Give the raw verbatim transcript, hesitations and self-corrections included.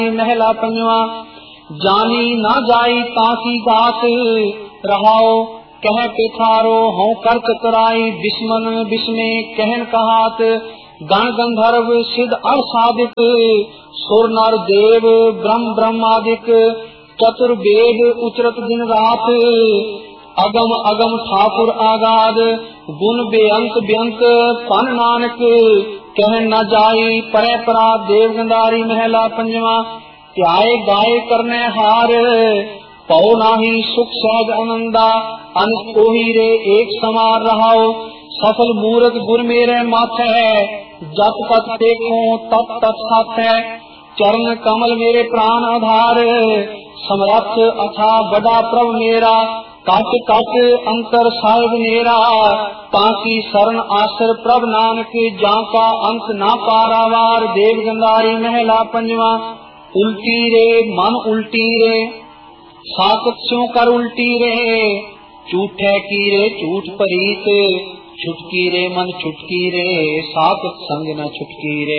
महला पंजवा। जानी न जाई ताकी गात रहाओ, कह पेथारो हों कर चतुराई, बिस्मन बिस्मे कहन कहात। गण गंधर्व सिद्ध असादिक, सुर नर देव ब्रह्म ब्रह्मादिक। चतुर्वेद उचरत दिन रात, अगम अगम ठाकुर आगाद। गुण बेअंत बेअंत पन नानक, कह न जाई परे परा देव गंधारी। महला पंजवा। त्याए गाये करने हार, पौ नाही सुख सहज आनंदा। अनस कोही रे एक समार रहाओ, सफल मूरत गुर मेरे माथे है। जत पत देखो तत तत साथ है, चरण कमल मेरे प्राण आधार। समरथ अथा बड़ा प्रभ मेरा, कट कट अंतर साहिब मेरा। ताकि शरण आश्र प्रभ नानक, जाका अंत ना पारावार। देव गंधारी। महला पंजवा। उल्टी रे मन उल्टी रे, साकत स्यों कर उल्टी रे। झूठे की रे झूठ परीत, छुटकी रे मन छुटकी रे। साकत संग न छुटकी रे।